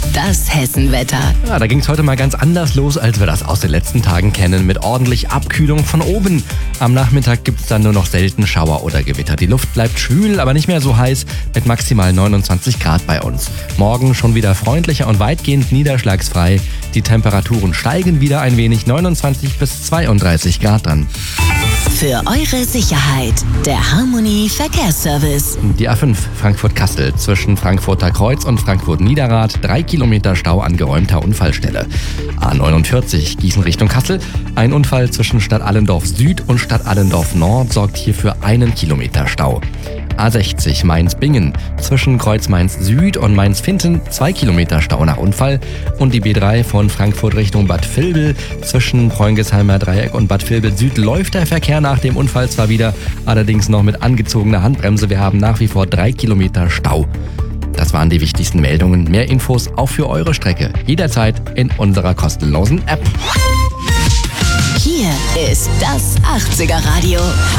Das Hessenwetter. Ja, da ging es heute mal ganz anders los, als wir das aus den letzten Tagen kennen, mit ordentlich Abkühlung von oben. Am Nachmittag gibt es dann nur noch selten Schauer oder Gewitter. Die Luft bleibt schwül, aber nicht mehr so heiß, mit maximal 29 Grad bei uns. Morgen schon wieder freundlicher und weitgehend niederschlagsfrei. Die Temperaturen steigen wieder ein wenig, 29 bis 32 Grad dann. Für eure Sicherheit, der Harmony Verkehrsservice. Die A5 Frankfurt-Kassel zwischen Frankfurter Kreuz und Frankfurt-Niederrad, 3 Kilometer Stau an geräumter Unfallstelle. A49 Gießen Richtung Kassel, ein Unfall zwischen Stadt Allendorf Süd und Stadt Allendorf Nord sorgt hier für 1 Kilometer Stau. A60 Mainz-Bingen zwischen Kreuz Mainz Süd und Mainz-Finten, 2 Kilometer Stau nach Unfall. Und die B3 von Frankfurt Richtung Bad Vilbel zwischen Preungesheimer Dreieck und Bad Vilbel Süd läuft der Verkehr nach dem Unfall zwar wieder, allerdings noch mit angezogener Handbremse. Wir haben nach wie vor 3 Kilometer Stau. Das waren die wichtigsten Meldungen. Mehr Infos auch für eure Strecke jederzeit in unserer kostenlosen App. Hier ist das 80er Radio.